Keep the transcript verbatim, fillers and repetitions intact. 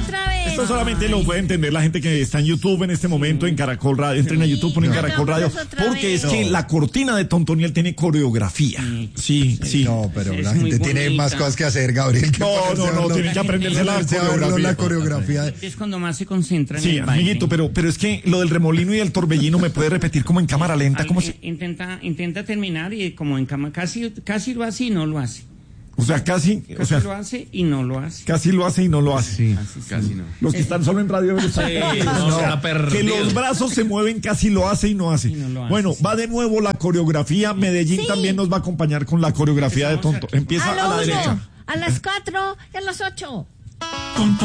otra vez. Esto solamente lo puede entender la gente que está en YouTube en este momento, en Caracol Radio. Entren a YouTube, ponen Caracol Radio. Porque es que la cortina de Tontoniel tiene coreografía. Sí, sí. No, pero la gente tiene más cosas que hacer, Gabriel. No, no, no, tienen que aprenderse la coreografía. La coreografía. Es cuando más se concentran Sí, en el baile. amiguito, pero, pero es que lo del remolino y el torbellino me puede repetir como en cámara lenta. Al- ¿Cómo eh, se...? intenta, intenta terminar y como en cama, casi, casi lo hace y no lo hace. O sea, casi, Casi o sea, lo hace y no lo hace. casi lo hace y no lo hace. Sí. Casi no. Los que están solo en radio lo saben. no, No, está perdido. que los brazos se mueven, casi lo hace y no hace. Y no lo hace, Bueno, sí. va de nuevo la coreografía. Medellín Sí. también nos va a acompañar con la coreografía de Empezamos Tonto. aquí. Empieza A a la lo derecha. uno, a las cuatro y a las ocho. Tonto